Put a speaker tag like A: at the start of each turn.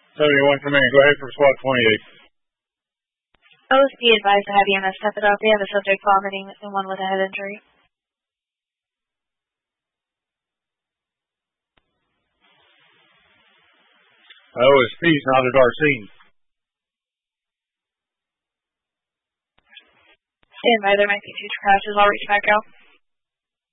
A: 71 command. Go ahead for squad 28.
B: OSP advised to have EMS step it up. They have a subject vomiting and one with a head injury.
A: OSP's not at our scene.
B: Stand by, there might be future crashes. I'll reach back out.